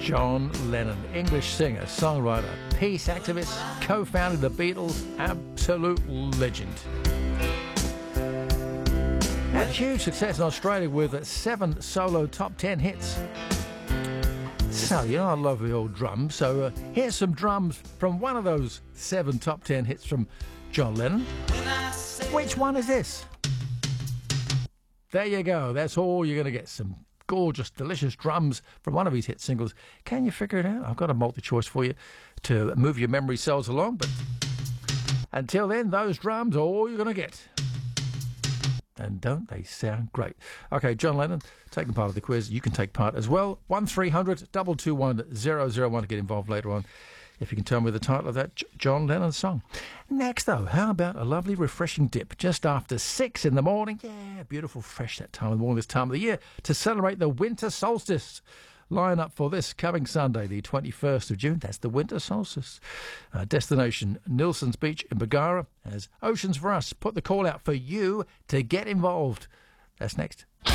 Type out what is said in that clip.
John Lennon, English singer, songwriter, peace activist, co-founded the Beatles, absolute legend. Had huge success in Australia with 7 solo top 10 hits. So, you know, I love the old drums, so here's some drums from one of those 7 top 10 hits from John Lennon. Which one is this? There you go, that's all you're going to get, some gorgeous, delicious drums from one of his hit singles. Can you figure it out? I've got a multi-choice for you to move your memory cells along, but until then, those drums are all you're going to get. And don't they sound great? Okay, John Lennon, taking part of the quiz. You can take part as well. 1300 221 001 to get involved later on. If you can tell me the title of that John Lennon song. Next, though, how about a lovely refreshing dip just after 6 in the morning? Yeah, beautiful, fresh that time of the morning, this time of the year, to celebrate the winter solstice. Line up for this coming Sunday, the 21st of June. That's the winter solstice. Destination Nilson's Beach in Bargara, as Oceans for Us put the call out for you to get involved. That's next.